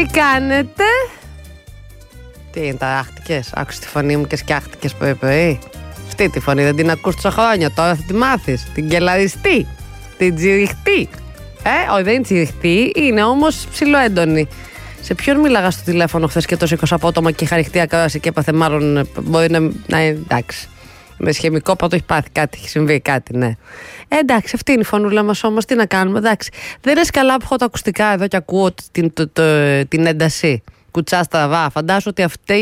κάνετε? Τι είναι, ταράχτηκες? Άκουσες τη φωνή μου και σκιάχτηκες πρωί-πρωί? Αυτή τη φωνή δεν την ακούς τόσα χρόνια, τώρα θα τη μάθεις. Την κελαριστή, την τσιριχτή. Όχι, δεν είναι τσιριχτή, είναι όμως ψιλοέντονη. Σε ποιον μίλαγα στο τηλέφωνο χθες και το σήκωσα απότομα και είχα ρηχτεί ακρόαση και έπαθε μάλλον, μπορεί να εντάξει. Με σχεμικό πάτο έχει πάθει κάτι, έχει συμβεί κάτι, ναι. Εντάξει, αυτή είναι η φωνούλα μας όμως, τι να κάνουμε, εντάξει. Δεν είναι καλά που έχω τα ακουστικά εδώ και ακούω την ένταση. Κουτσά στραβά. Φαντάσου ότι αυτή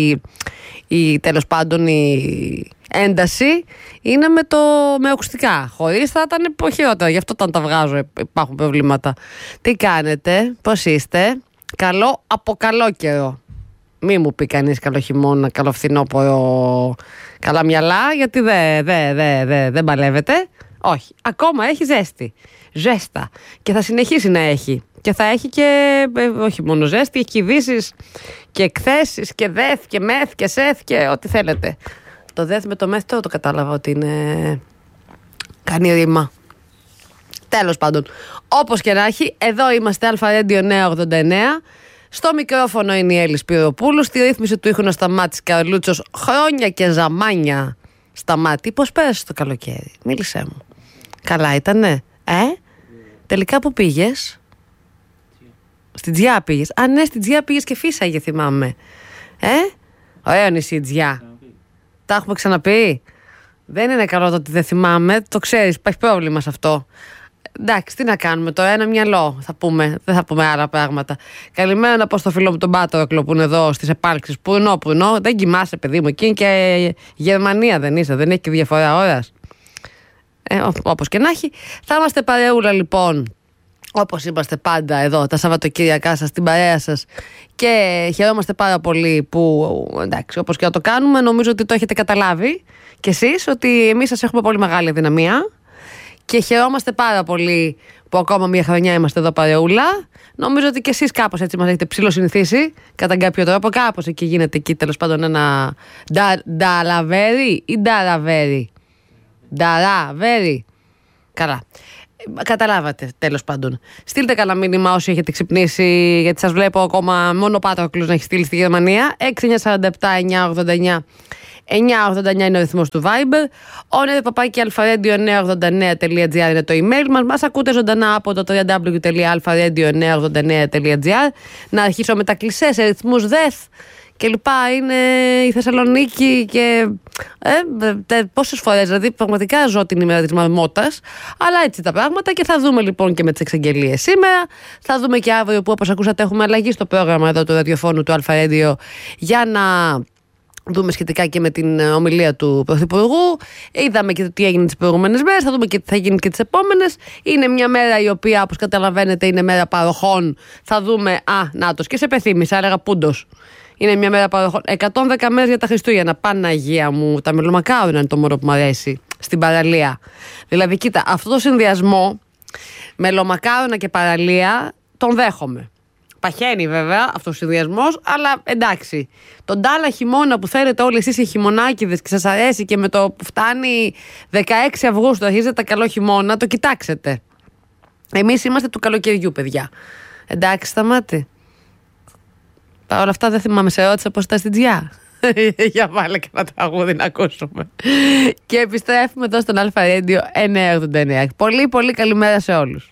τέλος πάντων η ένταση είναι με ακουστικά. Χωρίς θα ήταν χειρότερα. Γι' αυτό όταν τα βγάζω υπάρχουν προβλήματα. Τι κάνετε, πώς είστε? Καλό από καλό καιρό. Μη μου πει κανείς καλό χειμώνα, καλό φθινόπωρο, καλά μυαλά, γιατί δεν παλεύετε. Όχι, ακόμα έχει ζέστη. Ζέστα. Και θα συνεχίσει να έχει. Και θα έχει και, όχι μόνο ζέστη, έχει και ειδήσεις και εκθέσεις και δεθ και μεθ και σεθ και ό,τι θέλετε. Το δεθ με το μεθ το κατάλαβα ότι είναι... κάνει ρήμα. Τέλος πάντων, όπως και να έχει, εδώ είμαστε Αλφα-Radio 989. Στο μικρόφωνο είναι η Έλλη Σπυροπούλου. Στη ρύθμιση του ήχου να σταμάτησε Καρλούτσος. Χρόνια και ζαμάνια σταμάτη. Πώς πέρασε το καλοκαίρι? Μίλησέ μου. Καλά ήτανε? Τελικά που πήγες? Στην Τζιά πήγες? Α, ναι, στην Τζιά πήγες και φύσαγε, θυμάμαι. Ωραίο νησί Τζιά. Τα έχουμε ξαναπεί. Δεν είναι καλό το ότι δεν θυμάμαι. Το ξέρεις, υπάρχει πρόβλημα σε αυτό. Εντάξει, τι να κάνουμε τώρα, ένα μυαλό θα πούμε. Δεν θα πούμε άλλα πράγματα. Καλημέρα να πω στο φίλο μου τον Πάτροκλο που είναι εδώ στις επάλξεις. Πουρνό. Δεν κοιμάσαι, παιδί μου. Εκεί είναι και Γερμανία, δεν είσαι? Δεν έχει και διαφορά ώρας. Όπως και να έχει. Θα είμαστε παρεούλα λοιπόν. Όπως είμαστε πάντα εδώ τα Σαββατοκύριακά σας, στην παρέα σας, και χαιρόμαστε πάρα πολύ που, εντάξει, όπως και να το κάνουμε, νομίζω ότι το έχετε καταλάβει κι εσείς, ότι εμείς σας έχουμε πολύ μεγάλη δυναμία και χαιρόμαστε πάρα πολύ που ακόμα μια χρονιά είμαστε εδώ παρεούλα. Νομίζω ότι κι εσείς κάπως έτσι μας έχετε ψιλοσυνηθίσει κατά κάποιο τρόπο, κάπως εκεί γίνεται εκεί τέλος πάντων ένα νταλαβέρι ή νταραβέρι? Νταραβέρι. Καλά. Καταλάβατε, τέλος πάντων. Στείλτε κανένα μήνυμα όσοι έχετε ξυπνήσει, γιατί σας βλέπω ακόμα μόνο ο Πάτροκλος να έχει στείλει στη Γερμανία. 6947-989. 989 είναι ο ρυθμός του Viber. Όνερ@alpha-radio989.gr είναι το email μας. Μας ακούτε ζωντανά από το www.alpha-radio989.gr. Να αρχίσω με τα κλισέ σε ρυθμούς δεθ και λοιπά. Είναι η Θεσσαλονίκη και πόσες φορές, δηλαδή πραγματικά ζω την ημέρα της μαρμότας, αλλά έτσι τα πράγματα. Και θα δούμε λοιπόν και με τις εξαγγελίες σήμερα. Θα δούμε και αύριο που, όπως ακούσατε, έχουμε αλλαγή στο πρόγραμμα εδώ του ραδιοφώνου του Αλφα Radio για να δούμε σχετικά και με την ομιλία του Πρωθυπουργού. Είδαμε και τι έγινε τις προηγούμενες μέρες, θα δούμε και τι θα γίνει και τις επόμενες. Είναι μια μέρα η οποία, όπως καταλαβαίνετε, είναι μέρα παροχών. Θα δούμε, νάτος, και σε πεθύμισα, έλεγα πούντος. Είναι μια μέρα παροχών. 110 μέρες για τα Χριστούγεννα. Παναγία μου, τα μελομακάρονα είναι το μόνο που μου αρέσει στην παραλία. Δηλαδή, κοίτα, αυτό το συνδυασμό μελομακάρονα και παραλία τον δέχομαι. Παχαίνει βέβαια αυτός ο συνδυασμός, αλλά εντάξει. Τον τάλα χειμώνα που θέλετε όλοι εσείς οι χειμωνάκηδες και σας αρέσει, και με το που φτάνει 16 Αυγούστου αρχίζετε τα καλό χειμώνα, το κοιτάξετε. Εμείς είμαστε του καλοκαιριού, παιδιά. Εντάξει, σταμάτη. Παρ' όλα αυτά δεν θυμάμαι, σε ρώτησα πώς ήταν στην Τζιά. Για βάλε κανένα τραγούδι να ακούσουμε. Και επιστρέφουμε εδώ στον Αλφα Radio 989. Πολύ πολύ καλημέρα σε όλους.